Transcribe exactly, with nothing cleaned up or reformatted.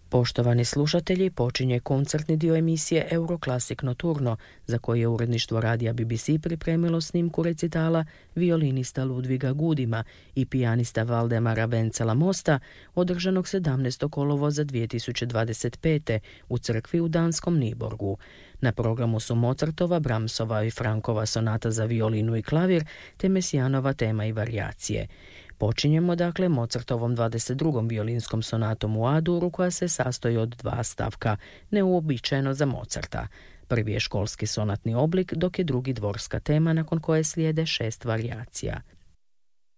Poštovani slušatelji, počinje koncertni dio emisije Euroclassic Nocturno, za koje je uredništvo radija B B C pripremilo snimku recitala violinista Ludviga Gudima i pijanista Valdemara Vencela Mosta, održanog sedamnaestog kolovoza dvije tisuće dvadeset pete. u crkvi u danskom Niborgu. Na programu su Mozartova, Brahmsova i Frankova sonata za violinu i klavir, te Mesijanova tema i varijacije. Počinjemo dakle Mozartovom dvadeset drugom violinskom sonatom u A-duru, koja se sastoji od dva stavka, neuobičajeno za Mozarta. Prvi je školski sonatni oblik, dok je drugi dvorska tema, nakon koje slijede šest varijacija.